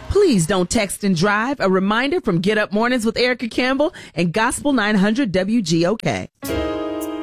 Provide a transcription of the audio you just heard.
Please don't text and drive. A reminder from Get Up Mornings with Erica Campbell and Gospel 900 WGOK.